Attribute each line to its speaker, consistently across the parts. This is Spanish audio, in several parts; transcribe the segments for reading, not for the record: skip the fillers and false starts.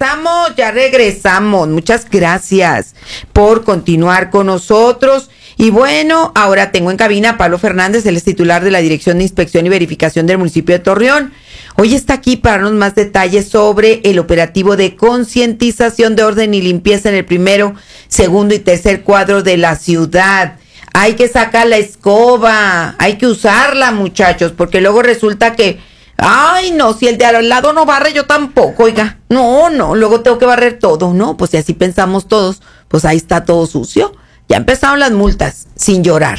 Speaker 1: ya regresamos. Muchas gracias por continuar con nosotros. Y bueno, ahora tengo en cabina a Pablo Fernández, él es titular de la Dirección de Inspección y Verificación del municipio de Torreón. Hoy está aquí para darnos más detalles sobre el operativo de concientización de orden y limpieza en el primero, segundo y tercer cuadro de la ciudad. Hay que sacar la escoba, hay que usarla, muchachos, porque luego resulta que, ay, no, si el de al lado no barre, yo tampoco, oiga. No, luego tengo que barrer todo, ¿no? Pues si así pensamos todos, pues ahí está todo sucio. Ya empezaron las multas, sin llorar.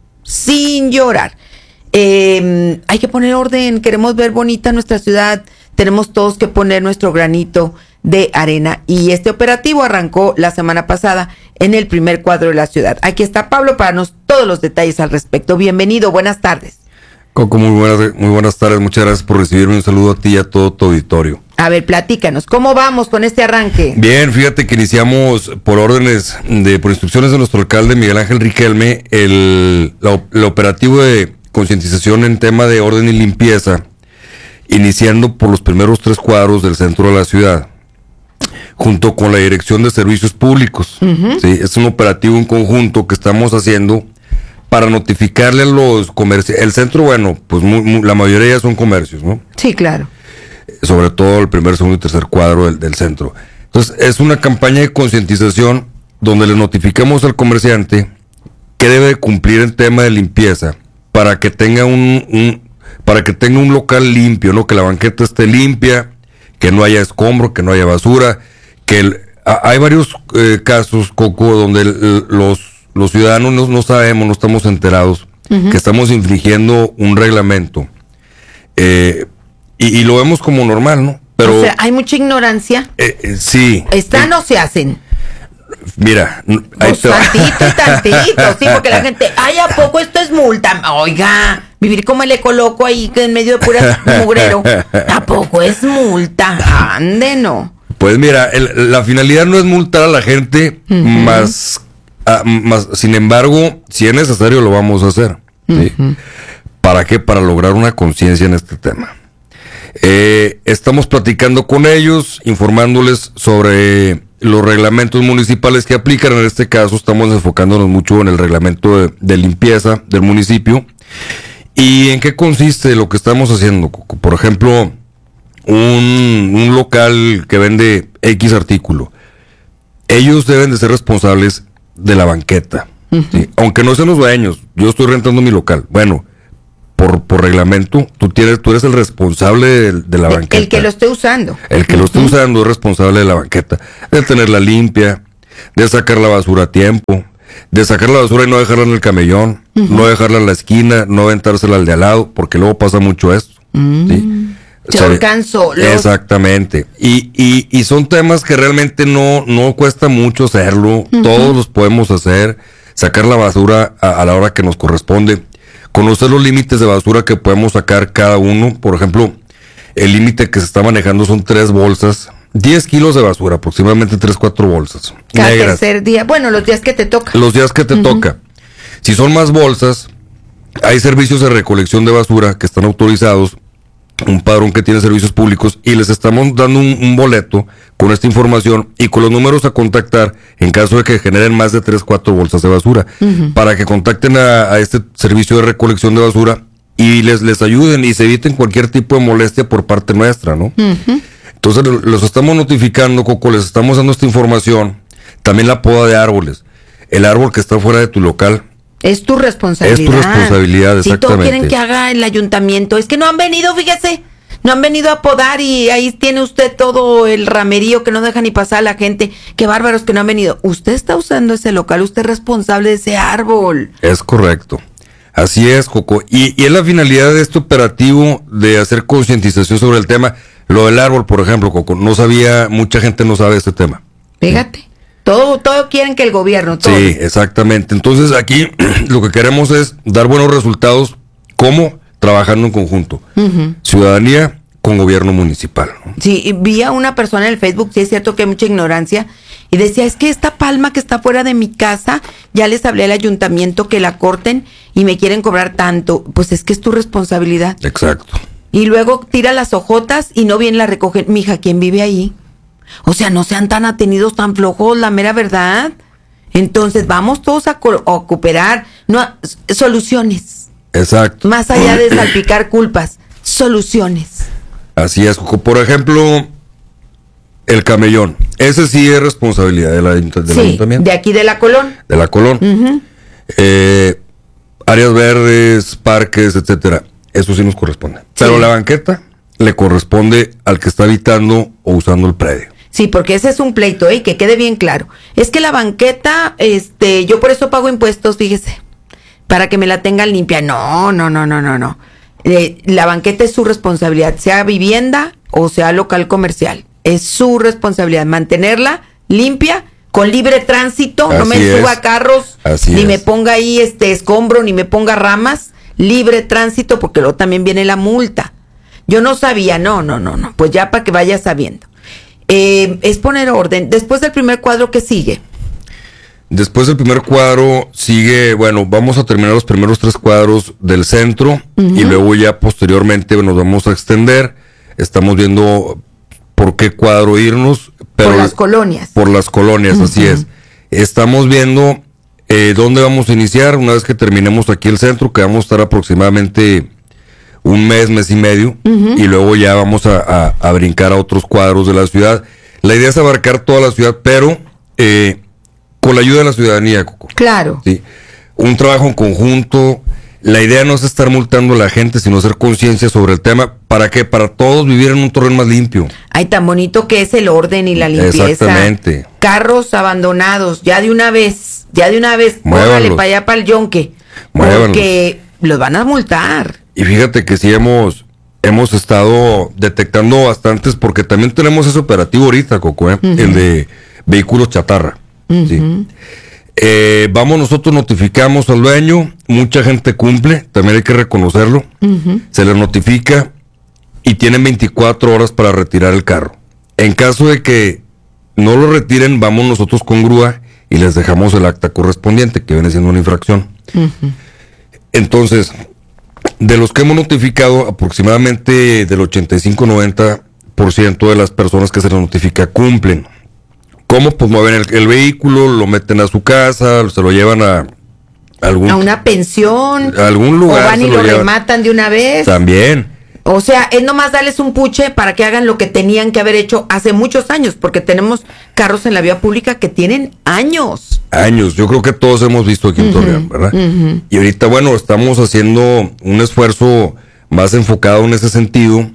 Speaker 1: Hay que poner orden, queremos ver bonita nuestra ciudad, tenemos todos que poner nuestro granito de arena. Y este operativo arrancó la semana pasada en el primer cuadro de la ciudad. Aquí está Pablo para darnos todos los detalles al respecto. Bienvenido, buenas tardes.
Speaker 2: Coco, muy buenas tardes, muchas gracias por recibirme, un saludo a ti y a todo tu auditorio.
Speaker 1: A ver, platícanos, ¿cómo vamos con este arranque?
Speaker 2: Bien, fíjate que iniciamos por instrucciones de nuestro alcalde Miguel Ángel Riquelme, el operativo de concientización en tema de orden y limpieza, iniciando por los primeros 3 cuadros del centro de la ciudad, junto con la Dirección de Servicios Públicos. Uh-huh. Sí, es un operativo en conjunto que estamos haciendo para notificarle a los comercios. El centro, bueno, pues la mayoría son comercios, ¿no?
Speaker 1: Sí, claro.
Speaker 2: Sobre todo el primer, segundo y tercer cuadro del centro. Entonces, es una campaña de concientización donde le notificamos al comerciante que debe cumplir el tema de limpieza para que tenga un local limpio, ¿no? Que la banqueta esté limpia, que no haya escombro, que no haya basura, hay varios casos, Coco, donde los ciudadanos no sabemos, no estamos enterados, uh-huh, que estamos infringiendo un reglamento. Y lo vemos como normal, ¿no? Pero,
Speaker 1: o sea, hay mucha ignorancia.
Speaker 2: Sí.
Speaker 1: ¿Están o se hacen?
Speaker 2: Mira,
Speaker 1: pues tantito, sí, porque la gente, ay, ¿a poco esto es multa? Oiga, vivir como el ecoloco ahí, que en medio de pura mugrero, ¿a poco es multa? Ande, no.
Speaker 2: Pues mira, la finalidad no es multar a la gente, uh-huh, más, sin embargo, si es necesario lo vamos a hacer. ¿Sí? Uh-huh. ¿Para qué? Para lograr una conciencia en este tema. Estamos platicando con ellos, informándoles sobre los reglamentos municipales que aplican. En este caso estamos enfocándonos mucho en el reglamento de limpieza del municipio. ¿Y en qué consiste lo que estamos haciendo? Por ejemplo, un local que vende X artículo. Ellos deben de ser responsables de la banqueta. Uh-huh. ¿Sí? Aunque no sean los dueños, yo estoy rentando mi local. Bueno, por reglamento, tú eres el responsable de la banqueta.
Speaker 1: El que lo esté usando.
Speaker 2: El que uh-huh, lo esté usando es responsable de la banqueta. De tenerla limpia, de sacar la basura a tiempo, de sacar la basura y no dejarla en el camellón, uh-huh, no dejarla en la esquina, no aventársela al de al lado, porque luego pasa mucho esto. Uh-huh. ¿Sí?
Speaker 1: Se alcanzó.
Speaker 2: Exactamente. Y son temas que realmente no cuesta mucho hacerlo. Uh-huh. Todos los podemos hacer. Sacar la basura a la hora que nos corresponde. Conocer los límites de basura que podemos sacar cada uno. Por ejemplo, el límite que se está manejando son 3 bolsas. 10 kilos de basura, aproximadamente 3-4 bolsas.
Speaker 1: Cada tercer día. Bueno, los días que te toca.
Speaker 2: Los días que te uh-huh, toca. Si son más bolsas, hay servicios de recolección de basura que están autorizados. Un padrón que tiene servicios públicos y les estamos dando un boleto con esta información y con los números a contactar en caso de que generen más de 3-4 bolsas de basura, uh-huh, para que contacten a este servicio de recolección de basura y les ayuden y se eviten cualquier tipo de molestia por parte nuestra, ¿no? Uh-huh. Entonces los estamos notificando, Coco, les estamos dando esta información. También la poda de árboles. El árbol que está fuera de tu local
Speaker 1: es tu responsabilidad.
Speaker 2: Es tu responsabilidad, exactamente.
Speaker 1: Si todo quieren que haga el ayuntamiento, es que no han venido, fíjese, no han venido a podar y ahí tiene usted todo el ramerío que no deja ni pasar a la gente. Qué bárbaros que no han venido. Usted está usando ese local, usted es responsable de ese árbol.
Speaker 2: Es correcto. Así es, Coco. Y es la finalidad de este operativo de hacer concientización sobre el tema. Lo del árbol, por ejemplo, Coco, mucha gente no sabe este tema.
Speaker 1: Fíjate. ¿Sí? Todo quieren que el gobierno, todo.
Speaker 2: Sí, exactamente. Entonces aquí lo que queremos es dar buenos resultados, ¿cómo? Trabajando en conjunto. Uh-huh. Ciudadanía con gobierno municipal, ¿no?
Speaker 1: Sí, vi a una persona en el Facebook, sí es cierto que hay mucha ignorancia, y decía, es que esta palma que está fuera de mi casa, ya les hablé al ayuntamiento que la corten y me quieren cobrar tanto. Pues es que es tu responsabilidad.
Speaker 2: Exacto.
Speaker 1: Y luego tira las hojotas y no bien la recogen. Mija, ¿quién vive ahí? O sea, no sean tan atenidos, tan flojos, la mera verdad. Entonces, vamos todos a cooperar. Soluciones.
Speaker 2: Exacto.
Speaker 1: Más allá de salpicar culpas, soluciones.
Speaker 2: Así es, Coco. Por ejemplo, el camellón. Ese sí es responsabilidad del ayuntamiento.
Speaker 1: De aquí de la Colón.
Speaker 2: De la Colón.
Speaker 1: Uh-huh.
Speaker 2: Áreas verdes, parques, etcétera. Eso sí nos corresponde. Pero la banqueta le corresponde al que está habitando o usando el predio.
Speaker 1: Sí, porque ese es un pleito, que quede bien claro. Es que la banqueta, yo por eso pago impuestos, fíjese, para que me la tengan limpia. No. La banqueta es su responsabilidad, sea vivienda o sea local comercial. Es su responsabilidad mantenerla limpia, con libre tránsito. Así no me suba carros, ni me ponga ahí escombro, ni me ponga ramas. Libre tránsito, porque luego también viene la multa. Yo no sabía, no. Pues ya para que vaya sabiendo. Es poner orden. Después del primer cuadro, ¿qué sigue?
Speaker 2: Después del primer cuadro sigue, bueno, vamos a terminar los primeros 3 cuadros del centro, uh-huh, y luego ya posteriormente nos vamos a extender. Estamos viendo por qué cuadro irnos. Pero
Speaker 1: por las colonias.
Speaker 2: Por las colonias, uh-huh, así es. Estamos viendo dónde vamos a iniciar una vez que terminemos aquí el centro, que vamos a estar aproximadamente un mes y medio, uh-huh, y luego ya vamos a brincar a otros cuadros de la ciudad. La idea es abarcar toda la ciudad, pero con la ayuda de la ciudadanía, Coco.
Speaker 1: Claro.
Speaker 2: Sí. Un trabajo en conjunto. La idea no es estar multando a la gente, sino hacer conciencia sobre el tema. ¿Para qué? Para todos vivir en un Torreón más limpio.
Speaker 1: Ay, tan bonito que es el orden y la limpieza.
Speaker 2: Exactamente.
Speaker 1: Carros abandonados, ya de una vez, córrale para allá, para el yonque.
Speaker 2: Muévanlos.
Speaker 1: Porque los van a multar.
Speaker 2: Y fíjate que sí hemos estado detectando bastantes, porque también tenemos ese operativo ahorita, Coco, uh-huh, el de vehículos chatarra. Uh-huh. Sí. Vamos, nosotros notificamos al dueño, mucha gente cumple, también hay que reconocerlo, uh-huh, se les notifica y tienen 24 horas para retirar el carro. En caso de que no lo retiren, vamos nosotros con grúa y les dejamos el acta correspondiente, que viene siendo una infracción. Uh-huh. Entonces, de los que hemos notificado, aproximadamente del 85-90% de las personas que se les notifica cumplen. ¿Cómo? Pues mueven el vehículo, lo meten a su casa, se lo llevan a
Speaker 1: una pensión,
Speaker 2: a algún lugar.
Speaker 1: O van y lo rematan de una vez.
Speaker 2: También.
Speaker 1: O sea, es nomás darles un puche para que hagan lo que tenían que haber hecho hace muchos años, porque tenemos carros en la vía pública que tienen años.
Speaker 2: Yo creo que todos hemos visto aquí en Torreón, ¿verdad? Uh-huh. Y ahorita, bueno, estamos haciendo un esfuerzo más enfocado en ese sentido,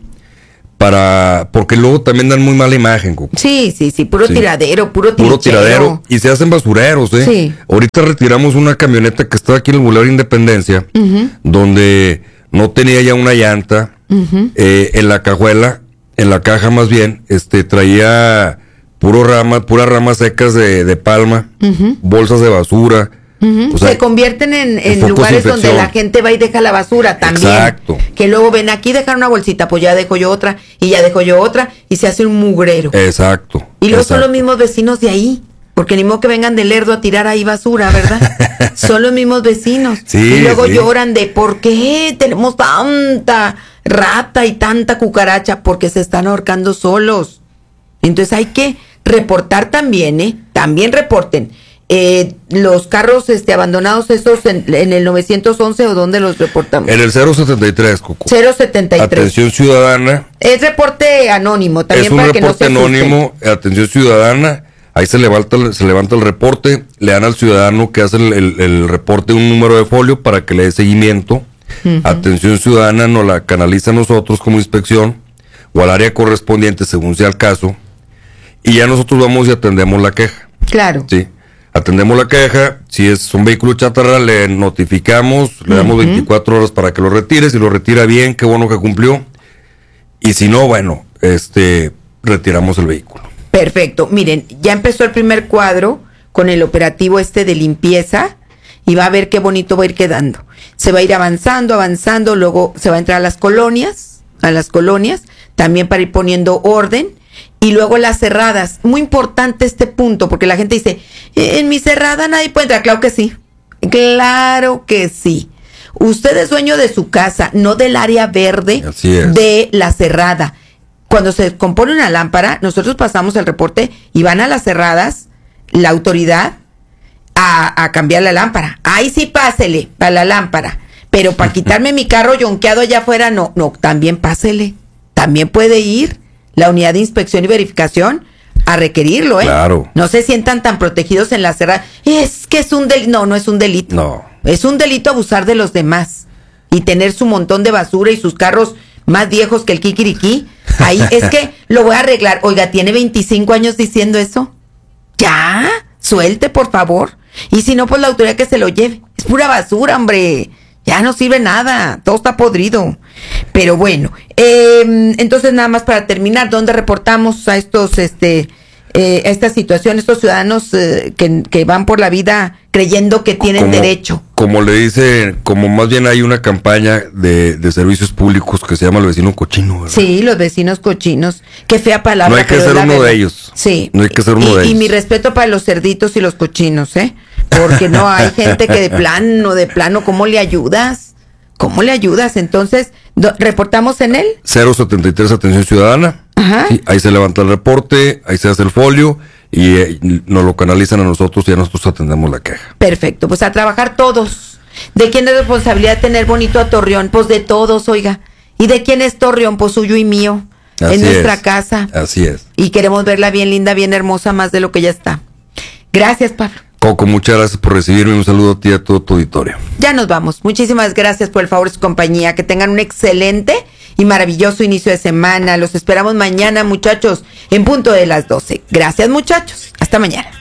Speaker 2: porque luego también dan muy mala imagen, Coco.
Speaker 1: Sí, puro tiradero, puro
Speaker 2: tiradero. Y se hacen basureros, ¿eh? Sí. Ahorita retiramos una camioneta que estaba aquí en el Boulevard Independencia, uh-huh, donde no tenía ya una llanta, uh-huh, en la cajuela, en la caja más bien, traía puras ramas secas de palma, uh-huh, bolsas de basura.
Speaker 1: Uh-huh. O sea, se convierten en lugares donde la gente va y deja la basura también.
Speaker 2: Exacto.
Speaker 1: Que luego ven aquí dejar una bolsita, pues ya dejo yo otra, y ya dejo yo otra, y se hace un mugrero.
Speaker 2: Exacto.
Speaker 1: Y luego son los mismos vecinos de ahí, porque ni modo que vengan de Lerdo a tirar ahí basura, ¿verdad? Son los mismos vecinos.
Speaker 2: Sí,
Speaker 1: y luego
Speaker 2: sí,
Speaker 1: lloran de ¿por qué tenemos tanta rata y tanta cucaracha? Porque se están ahorcando solos. Entonces hay que reportar también, también reporten. Los carros abandonados esos en el 911, ¿o dónde los reportamos?
Speaker 2: En el 073, Coco.
Speaker 1: 073.
Speaker 2: Atención ciudadana.
Speaker 1: Es reporte anónimo también,
Speaker 2: es un
Speaker 1: para que no se
Speaker 2: reporte anónimo, atención ciudadana. Ahí se levanta el reporte, le dan al ciudadano que hace el reporte un número de folio para que le dé seguimiento. Uh-huh. Atención ciudadana nos la canaliza a nosotros como inspección o al área correspondiente según sea el caso, y ya nosotros vamos y atendemos la queja.
Speaker 1: Claro.
Speaker 2: Sí. Atendemos la queja, si es un vehículo chatarra le notificamos, le damos 24 horas para que lo retire, si lo retira bien, qué bueno que cumplió, y si no, bueno, retiramos el vehículo.
Speaker 1: Perfecto, miren, ya empezó el primer cuadro con el operativo de limpieza, y va a ver qué bonito va a ir quedando. Se va a ir avanzando, luego se va a entrar a las colonias, también para ir poniendo orden. Y luego las cerradas, muy importante este punto, porque la gente dice, en mi cerrada nadie puede entrar. Claro que sí. Usted es dueño de su casa, no del área verde de la cerrada. cuando se compone una lámpara, nosotros pasamos el reporte y van a las cerradas, la autoridad, a cambiar la lámpara. Ahí sí pásele para la lámpara. Pero para quitarme mi carro yonqueado allá afuera, no, también pásele. También puede ir la unidad de inspección y verificación a requerirlo, ¿eh?
Speaker 2: Claro.
Speaker 1: No se sientan tan protegidos en la cerrada. Es que es un delito. No es un delito.
Speaker 2: No.
Speaker 1: Es un delito abusar de los demás y tener su montón de basura y sus carros más viejos que el kikiriki. Ahí es que lo voy a arreglar. Oiga, ¿tiene 25 años diciendo eso? Ya, suelte, por favor. Y si no, pues la autoridad que se lo lleve. Es pura basura, hombre. Ya no sirve nada. Todo está podrido. Pero bueno, entonces nada más para terminar, ¿dónde reportamos a estos, esta situación, estos ciudadanos que van por la vida creyendo que tienen derecho?
Speaker 2: Como le dicen, como más bien hay una campaña de servicios públicos que se llama el vecino cochino, ¿verdad?
Speaker 1: Sí, los vecinos cochinos. Qué fea palabra.
Speaker 2: No hay que ser uno de ellos.
Speaker 1: Sí.
Speaker 2: No hay que ser uno de ellos.
Speaker 1: Y mi respeto para los cerditos y los cochinos, ¿eh? Porque no, hay gente que de plano, ¿cómo le ayudas? ¿Cómo le ayudas? Entonces, ¿reportamos en él?
Speaker 2: 073 Atención Ciudadana.
Speaker 1: Ajá.
Speaker 2: Sí, ahí se levanta el reporte, ahí se hace el folio y nos lo canalizan a nosotros y a nosotros atendemos la queja.
Speaker 1: Perfecto, pues a trabajar todos. ¿De quién es responsabilidad tener bonito a Torreón? Pues de todos, oiga. ¿Y de quién es Torreón? Pues suyo y mío.
Speaker 2: Así
Speaker 1: en nuestra
Speaker 2: es.
Speaker 1: casa.
Speaker 2: Así es.
Speaker 1: Y queremos verla bien linda, bien hermosa, más de lo que ya está. Gracias, Pablo.
Speaker 2: Coco, muchas gracias por recibirme. Un saludo a ti y a todo tu auditorio.
Speaker 1: Ya nos vamos. Muchísimas gracias por el favor de su compañía. Que tengan un excelente y maravilloso inicio de semana. Los esperamos mañana, muchachos, en punto de las 12. Gracias, muchachos. Hasta mañana.